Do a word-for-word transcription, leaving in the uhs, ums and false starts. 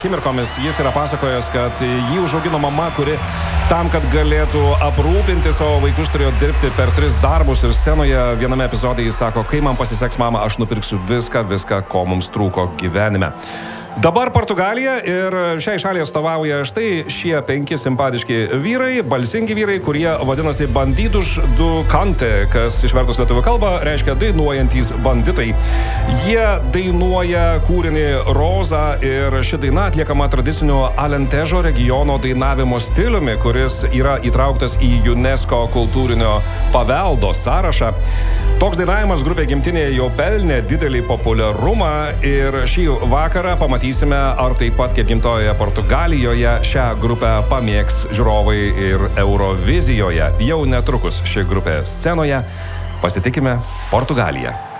Akimirkomis jis yra pasakojęs, kad jį užaugino mama, kuri tam, kad galėtų aprūpinti savo vaikus, turėjo dirbti per tris darbus ir scenoje viename epizode jis sako, kai man pasiseks mama, aš nupirksiu viską, viską, ko mums trūko gyvenime. Dabar Portugalija ir šiai šaliai atstovauja štai šie penki simpatiški vyrai, balsingi vyrai, kurie vadinasi Bandidos do Cante, kas išvertus lietuvių kalbą reiškia dainuojantys banditai. Jie dainuoja kūrinį Roza ir ši daina atliekama tradiciniu Alentežo regiono dainavimo stiliumi, kuris yra įtrauktas į UNESCO kultūrinio paveldo sąrašą. Toks dainavimas grupė Gimtinėje jau pelnė didelį populiarumą ir šį vakarą pamatysime, ar taip pat kaip gimtojoje Portugalijoje šią grupę pamėgs žiūrovai ir Eurovizijoje. Jau netrukus ši grupė scenoje. Pasitikime Portugaliją.